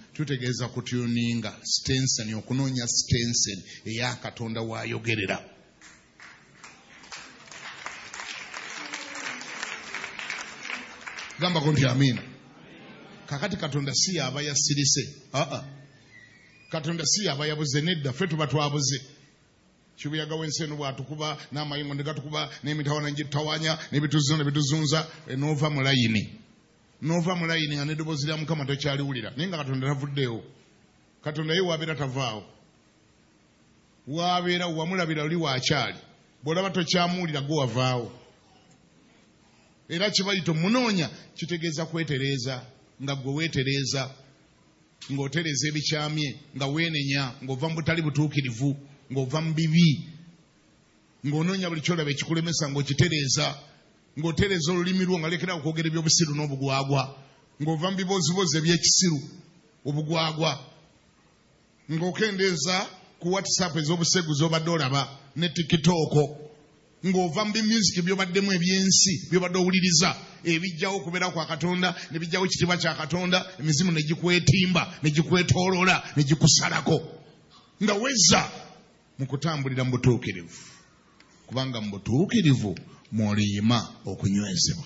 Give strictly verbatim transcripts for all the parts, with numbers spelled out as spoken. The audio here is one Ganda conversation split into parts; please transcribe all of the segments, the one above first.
tutegeeza kutuninga Stenson okunoonya Stenson eya Katonda waayogerera. Gamba konti amina. Kakati Katonda si yaba yasirise. Aa. Katonda si yaba yabuze nedda ffe tuba twabuze. Kibuyaga w'enseno bwatukuba n'amayingo ne gatukuba n'emitawana njitawanya n'ebituzunza n'ebituzunza enova mu layini. Nova mu layini nga n'eddoboozi lya Mukama tokyaliwulira. Naye nga Katonda tavuddeyo. Katonda ye wabeera tavaawo. Wabeera wamulabira oli waakyali. Bw'olaba tokyamuwulira gwe wavaawo. Era kibayito munoonya kitegeeza kwetereeza nga gwe weetereeza ng'otereeza ebikyamye nga weenenya ng'ova mu butali butuukirivu ng'ova mu bibi ng'onoonya buli kyolaba ekikulemesa ng'okitereeza ng'otereeza olulimi lwo nga lekera okwogera eby'obusiru n'obugwagwa ng'ova mu biboozibozi eby'ekisiru obugwagwa ng'okendeeza ku WhatsApp ez'obusegu z'obadde olaba ne TikTok ng'ova mu music by'obaddemu ebyensi by'obadde owuliriza ebijjawo okubeera kwa Katonda ne bijjawo ekitiibwa kya Katonda emizimu ne gikwetimba ne gikwetooloola ne gikusalako nga wezza mu kutambulira mu butuukirivu kubanga mu butuukirivu mw'oliyima okunywezebwa.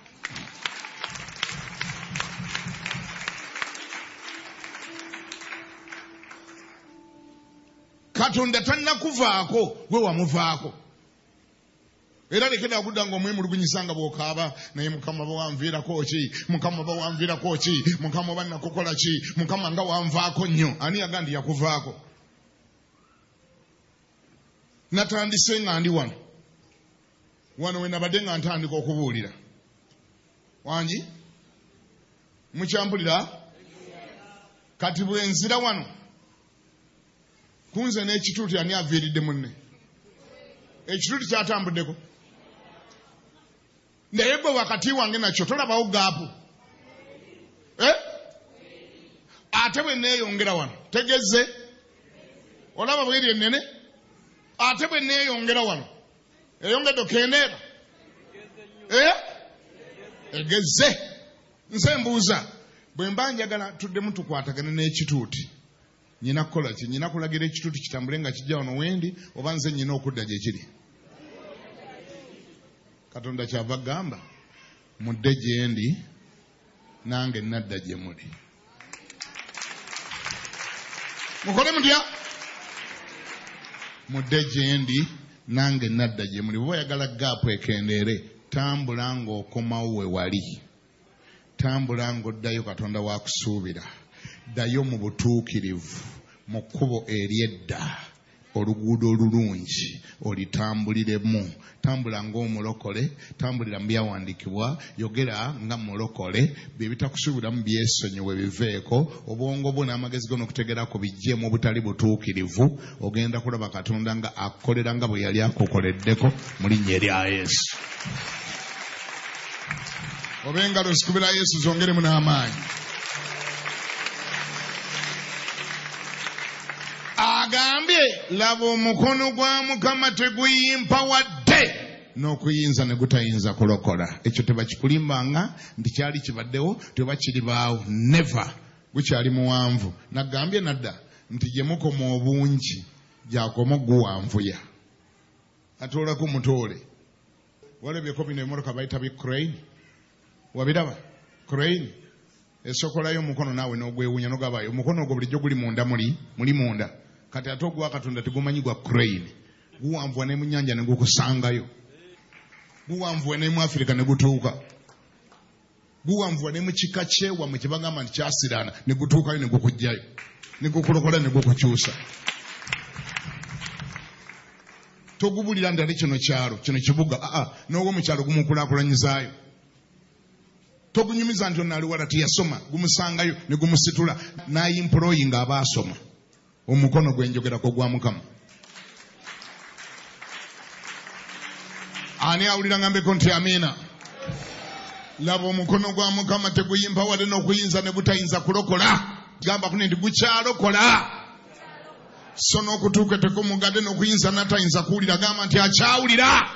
Katonda tannakuvaako gwe wamuvaako. Era lekera okudda ng'omwemulugunyisa nga bw'okaaba naye Mukama bawanviirako ki Mukama bawanviirako ki Mukama bannakukola ki Mukama nga wanvaako nnyo. Ani yaga ndi yakuvaako? Natandise nga ndi wano wano we nabadde nga ntandika okubuulira wangi mukyampulira kati bwe nzira wano kunze n'ekituuti ani aviiridde munne ekituuti kyatambuddeko naye gwe wakati wange nakyo tolabawo gaapu eh? Ate bwe neeyongera wano tegeze olaba bweri ennene ate bwe neeyongera wano eyongedde okendeera eh? Egeze nse mbuuza bwe mba njagala tuddemu tukwatagane n'ekituuti nyina kukola ki nyina kulagira ekituuti kitambule nga kijja wano wendi oba nze nyina okudda gye kiri. Katonda kyava gamba mudde gye ndi nange nadda gye muli. Mukole mutya? Mudde gye ndi nange nadda gye muli. Bwe oyagala gaapu ekendeere tambula ng'okomawo we wali. Tambula ng'oddayo Katonda waakusuubira. Ddayo mu butuukirivu mu kkubo ery'edda oluguudo olulungi olitambuliremu. Tambula ng'omulokole, tambulira mu byawandiikibwa, yogera nga mulokole, bye bitakusuubiramu byesonyiwe biveeko, obwongo bwo n'amagezi go n'okutegerako bijjeemu obutali butuukirivu, ogenda kulaba Katonda nga akukolera nga bwe yali akukoleddeko mu linnya erya Yesu. Oba engalo zikubira Yesu zongeremu n'amaanyi. Agambye laba omukono gwa Mukama teguyimpa wadde n'okuyinza ne gutayinza kulokola. Ekyo tebakikulimbanga nti kyali kibaddewo tebakiribaawo. Never. Gukyali muwanvu. Nagambye nadda nti gye mukoma obungi gyakoma guwanvuya. Atoolako mutoole. Walabyeko bino emmotoka bayita bi crane. Wabiraba? Crane. Esokolayo omukono naawe n'ogwewunya n'ogabayo. Omukono ogwo bulijjo guli munda muli muli munda. Kati ate ogwa Katonda tegumanyi gwa crane. Guwanvuwa ne mu nnyanja ne gukusangayo. Guwanvuwa ne mu Afirika ne gutuuka. Guwanvuwa ne mu kika kyewa mu kibagamba nti kyasiraana ne gutuukayo ne gukujjayo. Ne gukulokola ne gukukyusa. Togubulira ndali kino kyalo, kino kibuga. Aa, n'ogwo mu kyalo gumukulaakulanyizaayo. Togunyumiza nti onali wala tiyasoma, gumusangayo ne gumusitula n'ayimployi ng'aba asoma. Omukono gwenjogerako gwa Mukama. Ani awulira ngambeko nti amina. Laba omukono gwa Mukama teguyimpa wadde n'okuyinza ne gutayinza kulokola. Gamba kune nti gukyalokola. So n'okutuuka tekumugadde n'okuyinza n'atayinza kuwulira. Gamba nti akyawulira.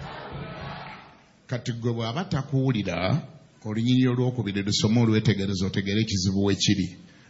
Kati gwe bw'aba takuwulira olunyiriri olwokubiri lusome olwetegereza otegere ekizibu we kiri.